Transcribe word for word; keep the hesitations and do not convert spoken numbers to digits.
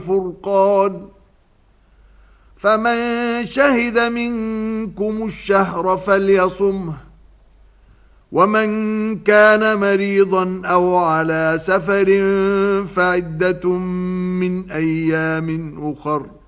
فرقان فمن شهد منكم الشهر فليصمه ومن كان مريضا أو على سفر فعدة من أيام أخر